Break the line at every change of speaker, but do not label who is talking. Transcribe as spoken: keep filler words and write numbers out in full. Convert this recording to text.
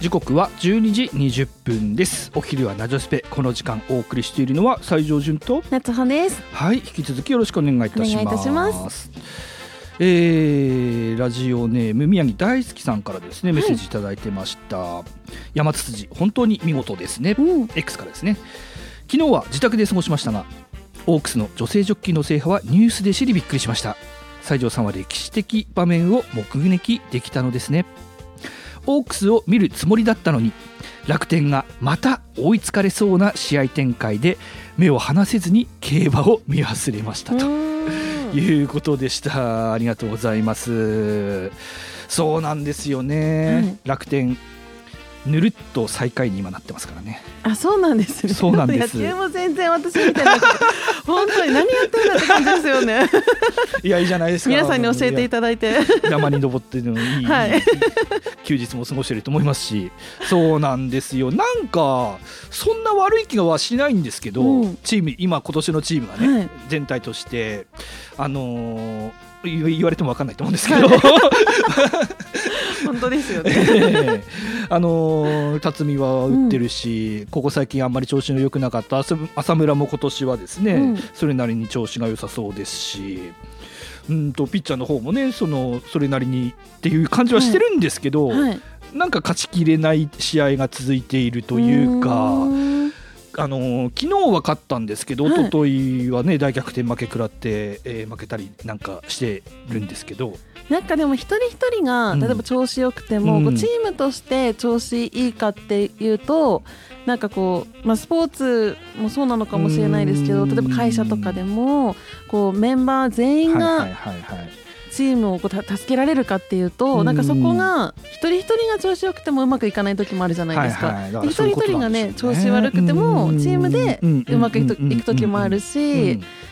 時刻はじゅうにじにじゅっぷんです。お昼はラジオスペ。この時間お送りしているのは西条潤と
夏穂です。
はい、引き続きよろしくお願いいたします。
お願いいたします。
えー、ラジオネーム宮城大好きさんからですねメッセージいただいてました、はい、山ツツジ本当に見事ですね、うん、X からですね。昨日は自宅で過ごしましたがオークスの女性ジョッキーの制覇はニュースで知りびっくりしました。西条さんは歴史的場面を目撃できたのですね。オークスを見るつもりだったのに楽天がまた追いつかれそうな試合展開で目を離せずに競馬を見忘れましたということでした。ありがとうございます。そうなんですよね、はい、楽天ぬるっと最下位に今なってますからね。
あ、そうなんですね。
そうなんです。
野球も全然私みたいな本当に何やってんだって感じですよね
いや、いいじゃないですか。
皆さんに教えていただいて
山に登ってのいい、はい、休日も過ごしていると思いますし。そうなんですよ。なんかそんな悪い気はしないんですけど、うん、チーム今今年のチームがね、はい、全体としてあのー、言われても分かんないと思うんですけど、はい
本当ですよね、
えー、あのー、辰巳は打ってるし、うん、ここ最近あんまり調子の良くなかった浅村も今年はですね、うん、それなりに調子が良さそうですし、うんとピッチャーの方もね そのそれなりにっていう感じはしてるんですけど、はいはい、なんか勝ちきれない試合が続いているというか、あの昨日は勝ったんですけど、はい、一昨日はね大逆転負け食らって、えー、負けたりなんかしてるんですけど、
なんかでも一人一人が例えば調子よくても、うん、こうチームとして調子いいかっていうとなんかこう、まあ、スポーツもそうなのかもしれないですけど、例えば会社とかでもこうメンバー全員がチームをこう助けられるかっていうと、なんかそこが一人一人が調子よくてもうまくいかない時もあるじゃないですか、はいはい、一人一人がね調子悪くてもチームでうまくいく時もあるし、